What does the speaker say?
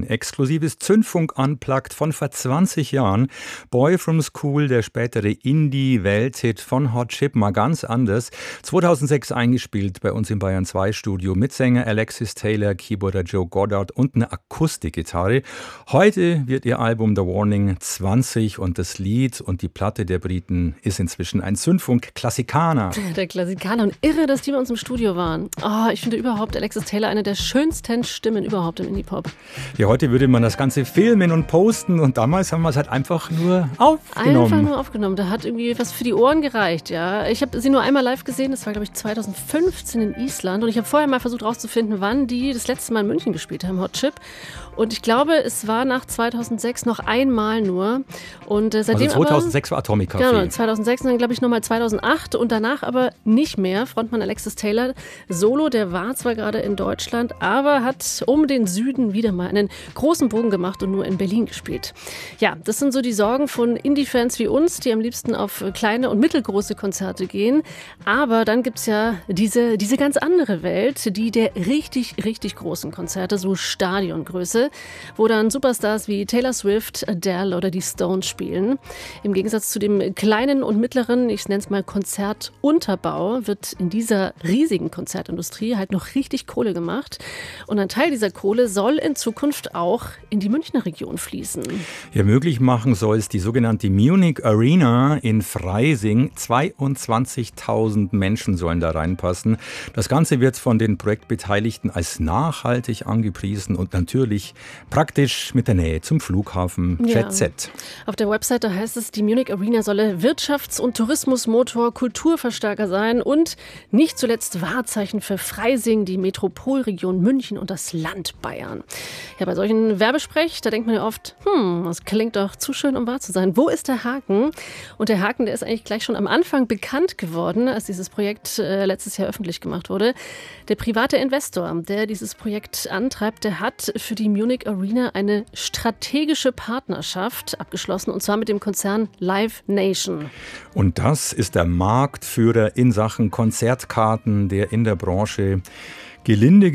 Exklusives Zündfunk Unplugged von vor 20 Jahren. Boy from School, der spätere Indie-Welthit von Hot Chip, mal ganz anders. 2006 eingespielt bei uns im Bayern 2 Studio mit Sänger Alexis Taylor, Keyboarder Joe Goddard und eine Akustikgitarre. Heute wird ihr Album The Warning 20 und das Lied und die Platte der Briten ist inzwischen ein Zündfunk-Klassikaner. Der Klassikaner, und irre, dass die bei uns im Studio waren. Oh, ich finde überhaupt Alexis Taylor eine der schönsten Stimmen überhaupt im Indie-Pop. Ja, heute würde man das Ganze filmen und posten und damals haben wir es halt einfach nur aufgenommen. Einfach nur aufgenommen, da hat irgendwie was für die Ohren gereicht, ja. Ich habe sie nur einmal live gesehen, das war glaube ich 2015 in Island und ich habe vorher mal versucht rauszufinden, wann die das letzte Mal in München gespielt haben, Hot Chip. Und ich glaube, es war nach 2006 noch einmal nur. Und seitdem also 2006 war Atomic Café. Genau, 2006 und dann glaube ich nochmal 2008 und danach aber nicht mehr. Frontmann Alexis Taylor solo, der war zwar gerade in Deutschland, aber hat um den Süden wieder mal einen großen Bogen gemacht und nur in Berlin gespielt. Ja, das sind so die Sorgen von Indie-Fans wie uns, die am liebsten auf kleine und mittelgroße Konzerte gehen. Aber dann gibt es ja diese ganz andere Welt, die der richtig, richtig großen Konzerte, so Stadiongröße, wo dann Superstars wie Taylor Swift, Adele oder die Stones spielen. Im Gegensatz zu dem kleinen und mittleren, ich nenne es mal Konzertunterbau, wird in dieser riesigen Konzertindustrie halt noch richtig Kohle gemacht. Und ein Teil dieser Kohle soll in Zukunft auch in die Münchner Region fließen. Ja, möglich machen soll es die sogenannte Munich Arena in Freising. 22.000 Menschen sollen da reinpassen. Das Ganze wird von den Projektbeteiligten als nachhaltig angepriesen und natürlich praktisch mit der Nähe zum Flughafen Jet Set. Auf der Webseite heißt es, die Munich Arena solle Wirtschafts- und Tourismusmotor, Kulturverstärker sein und nicht zuletzt Wahrzeichen für Freising, die Metropolregion München und das Land Bayern. Ja, bei solchen Werbesprech, da denkt man ja oft, das klingt doch zu schön, um wahr zu sein. Wo ist der Haken? Und der Haken, der ist eigentlich gleich schon am Anfang bekannt geworden, als dieses Projekt letztes Jahr öffentlich gemacht wurde. Der private Investor, der dieses Projekt antreibt, der hat für die Munich Arena eine strategische Partnerschaft abgeschlossen, und zwar mit dem Konzern Live Nation. Und das ist der Marktführer in Sachen Konzertkarten, der in der Branche gelinde